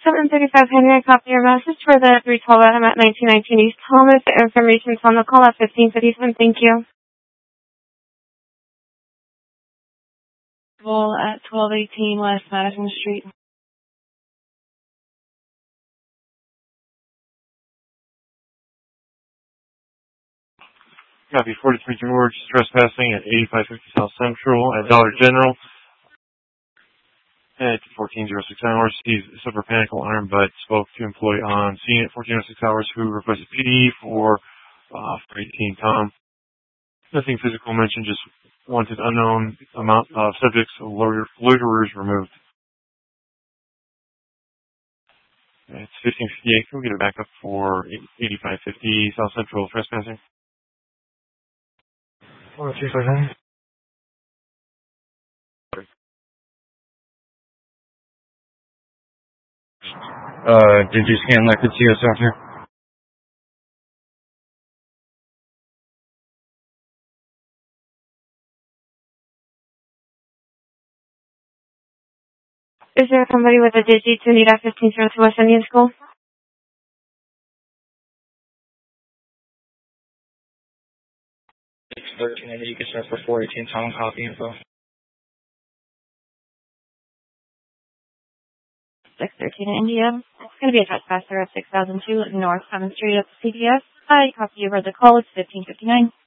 735 Henry, I copy your message for the 312 Adam at 1919 East Thomas. The information's on the call at 1557. Thank you. Well, at 1218 West Madison Street. Copy 43 George, trespassing at 8550 South Central at Dollar General. At 1406 hours, he's suffered panic alarm, but spoke to employee on scene at 1406 hours who requested PD for 18 Tom. Nothing physical mentioned, just wanted unknown amount of subjects, loiterers removed. It's 1558. Can we get it back up for 8550 South Central trespassing? 259. Did you scan like the TOS out here? Is there somebody with a Digi to need at 1502 West Indian School? 613, and you can start for 418 Tom copy info. 613 India. It's going to be a trespasser at 6002 North 7th Street at CVS. I copy over the call. It's 1559.